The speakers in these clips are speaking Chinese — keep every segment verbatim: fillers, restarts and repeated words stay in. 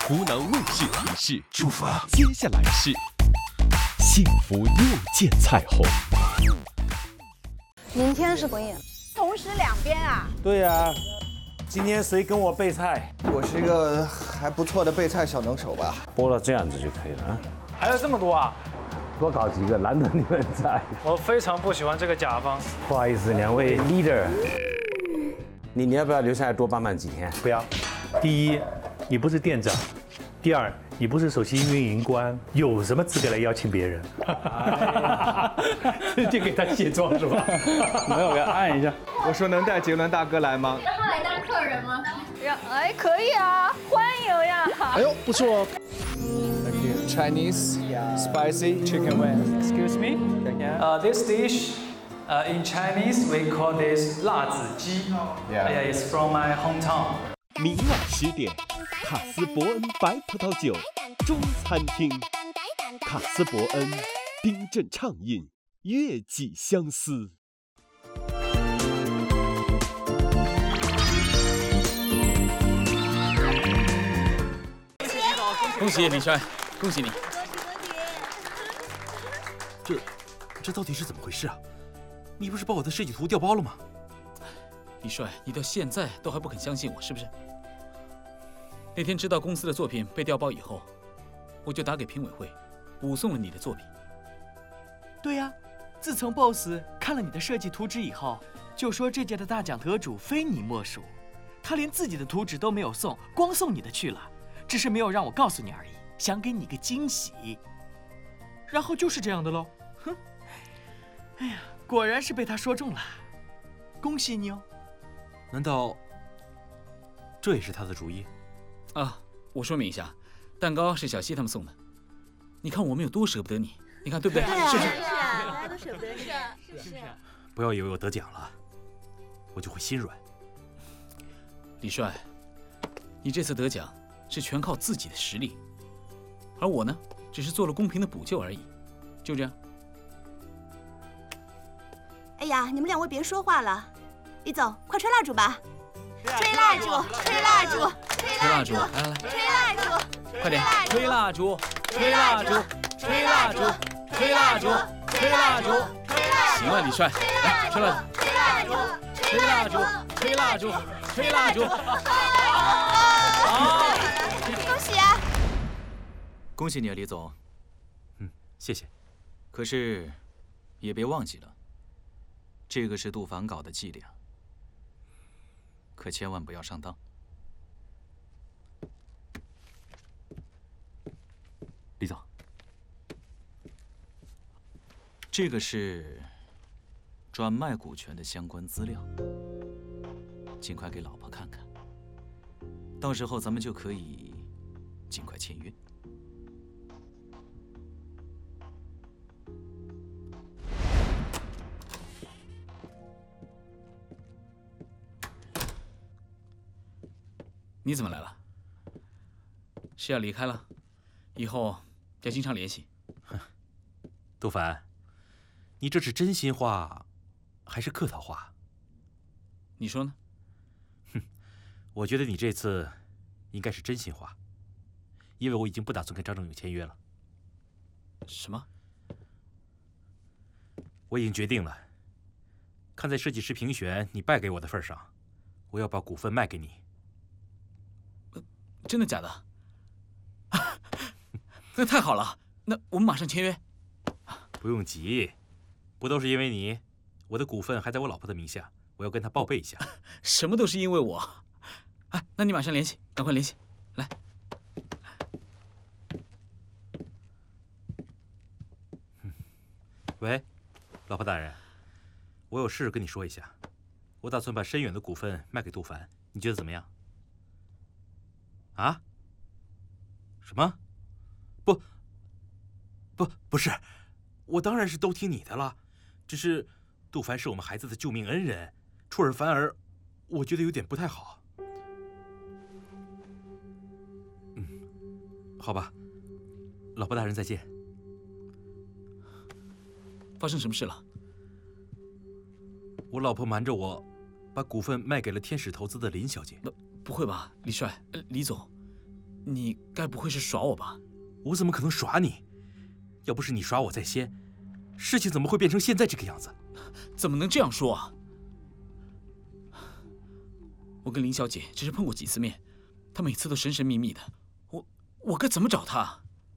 湖南卫视提示：出发，接下来是幸福又见彩虹。 明天是婚宴， 同时两边啊？ 对呀、啊，今天谁跟我备菜？ 我是一个还不错的备菜小能手吧。 剥了这样子就可以了啊。 还有这么多啊？ 多搞几个，难得你们在。 我非常不喜欢这个甲方。 不好意思，两位 leader， 你你要不要留下来多帮忙几天？ 不要。第一，你不是店长；第二，你不是首席运营官，有什么资格来邀请别人？直接给他卸妆是吧？ 没有，给他按一下。 我说能带杰伦大哥来吗？ 让他来当客人吗？ 让哎，可以啊，欢迎呀！ 哎呦，不错哦。Chinese spicy chicken wings. Excuse me. Uh, this dish, uh, in Chinese we call this 辣子鸡. Yeah. Yeah, it's from my hometown. 明晚十点，卡斯伯恩白葡萄酒中餐厅，卡斯伯恩冰镇畅饮，悦己相思。 恭喜李帅，恭喜你！ 这，这到底是怎么回事啊？你不是把我的设计图调包了吗？ 李帅，你到现在都还不肯相信我，是不是？那天知道公司的作品被调包以后，我就打给评委会，补送了你的作品。 对呀、啊，自从 boss 看了你的设计图纸以后，就说这届的大奖得主非你莫属。他连自己的图纸都没有送，光送你的去了。只是没有让我告诉你而已，想给你个惊喜。然后就是这样的喽，哼！哎呀，果然是被他说中了，恭喜你哦！ 难道这也是他的主意？ 啊，我说明一下，蛋糕是小西他们送的。你看我们有多舍不得你，你看对不对？ 对啊， 是不是？ 是啊，大家都舍不得你。是啊，是啊。 不要以为我得奖了，我就会心软。 李帅，你这次得奖是全靠自己的实力，而我呢，只是做了公平的补救而已，就这样。 哎呀，你们两位别说话了，李总，快吹蜡烛吧！吹蜡烛，吹蜡烛，吹蜡烛， 来来来， 吹蜡烛， 快点，吹蜡烛，吹蜡烛，吹蜡烛，吹蜡烛，吹蜡烛，行了，李帅，来吹蜡烛，吹蜡烛，吹蜡烛，吹蜡烛，吹蜡烛。好， 恭喜啊！ 恭喜你啊，李总。 嗯，谢谢。 可是，也别忘记了，这个是杜凡搞的伎俩，可千万不要上当。 李总， 这个是转卖股权的相关资料，尽快给老婆看看。到时候咱们就可以尽快签约。你怎么来了？是要离开了？以后要经常联系。 杜凡，你这是真心话，还是客套话？ 你说呢？ 我觉得你这次应该是真心话，因为我已经不打算跟张正勇签约了。 什么？ 我已经决定了，看在设计师评选你败给我的份上，我要把股份卖给你。 真的假的？那太好了，那我们马上签约。 不用急，不都是因为你，我的股份还在我老婆的名下，我要跟她报备一下。 什么都是因为我。哎，那你马上联系，赶快联系，来。 喂，老婆大人，我有事跟你说一下，我打算把深远的股份卖给杜凡，你觉得怎么样？啊？什么？不，不，不是，我当然是都听你的了，只是杜凡是我们孩子的救命恩人，出尔反尔，我觉得有点不太好。嗯，好吧，老婆大人再见。 发生什么事了？ 我老婆瞒着我，把股份卖给了天使投资的林小姐。 不，不会吧，李帅，呃，李总， 你该不会是耍我吧？ 我怎么可能耍你？要不是你耍我在先，事情怎么会变成现在这个样子？ 怎么能这样说啊？我跟林小姐只是碰过几次面，她每次都神神秘秘的，我我该怎么找她？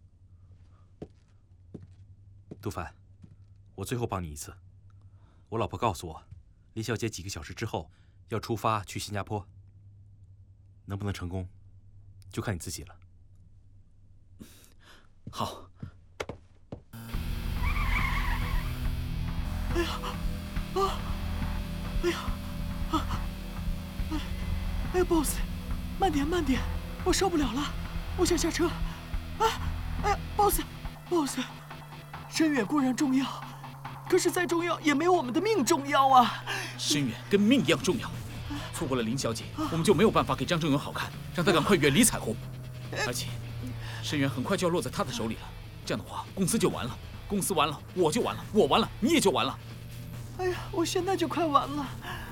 杜凡，我最后帮你一次。我老婆告诉我，林小姐几个小时之后要出发去新加坡，能不能成功，就看你自己了。 好。 哎呀，啊，哎呀，啊，哎，哎呀 ，boss， 慢点，慢点，我受不了了，我想下车。啊，哎呀 ，boss，boss， 深远固然重要，可是再重要也没有我们的命重要啊。 深远跟命一样重要，错过了林小姐，我们就没有办法给张正勇好看，让他赶快远离彩虹。而且，深远很快就要落在他的手里了，这样的话，公司就完了。公司完了，我就完了，我完了，你也就完了。 哎呀，我现在就快完了。